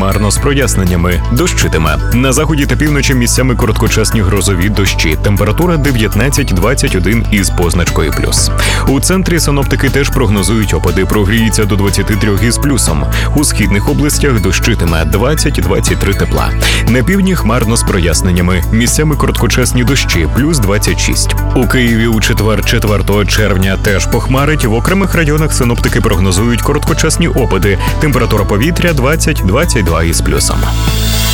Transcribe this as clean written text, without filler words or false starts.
хмарно з проясненнями. Дощитиме. На заході та півночі місцями короткочасні грозові дощі. Температура 19-21 із позначкою плюс. У центрі синоптики теж прогнозують опади. Прогріється до 23 із плюсом. У східних областях дощитиме 20-23 тепла. На півдні хмарно з проясненнями. Місцями короткочасні дощі плюс 26. У Києві у четвер 4 червня теж похмарить. В окремих районах синоптики прогнозують короткочасні опади. Температура повітря 20-22 із плюсом.